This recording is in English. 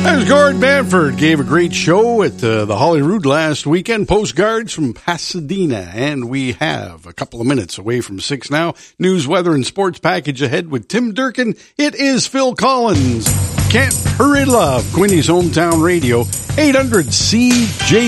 There's Gord Bamford. Gave a great show at the Holyrood last weekend. Postcards from Pasadena. And we have a couple of minutes away from 6 now. News, weather, and sports package ahead with Tim Durkin. It is Phil Collins. Can't Hurry Love, Quinny's Hometown Radio, 800 CJ.